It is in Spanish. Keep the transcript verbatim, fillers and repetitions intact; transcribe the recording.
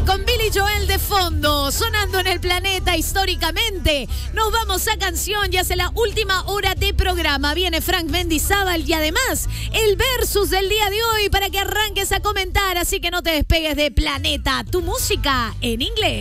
Con Billy Joel de fondo, sonando en el planeta históricamente. Nos vamos a canción, ya hace la última hora de programa. Viene Frank Mendizábal y además el versus del día de hoy para que arranques a comentar. Así que no te despegues de Planeta, tu música en inglés.